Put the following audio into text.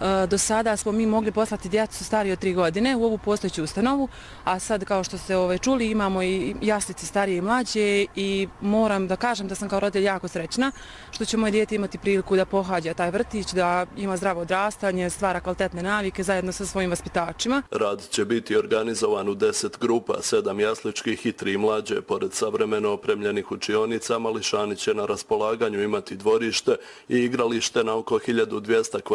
Do sada smo mi mogli poslati djecu starije od 3 godine u ovu postojeću ustanovu, a sad kao što ste čuli imamo i jaslice starije i mlađe i moram da kažem da sam kao roditelj jako srećna što će moje dijete imati priliku da pohađa taj vrtić, da ima zdravo odrastanje, stvara kvalitetne navike zajedno sa svojim vaspitačima. Rad će biti organizovan u 10 grupa, 7 jasličkih i 3 mlađe. Pored savremeno opremljenih učionica, mališani će na raspolaganju imati dvorište i igralište na oko 1200